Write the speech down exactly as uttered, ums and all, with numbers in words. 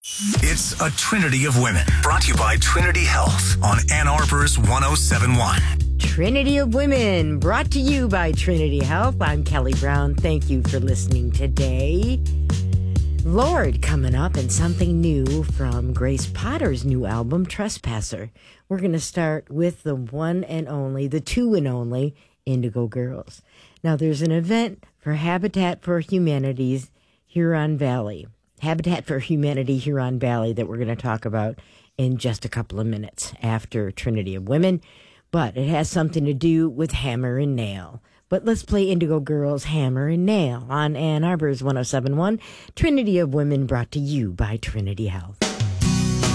It's a Trinity of Women, brought to you by Trinity Health on Ann Arbor's one oh seven point one. Trinity of Women, brought to you by Trinity Health. I'm Kelly Brown. Thank you for listening today. Lorde coming up, and something new from Grace Potter's new album, Trespasser. We're going to start with the one and only, the two and only, Indigo Girls. Now, there's an event for Habitat for Humanity's Huron Valley. Habitat for Humanity Huron Valley that we're going to talk about in just a couple of minutes after Trinity of Women. But it has something to do with Hammer and Nail. But let's play Indigo Girls' Hammer and Nail on Ann Arbor's one oh seven point one. Trinity of Women, brought to you by Trinity Health.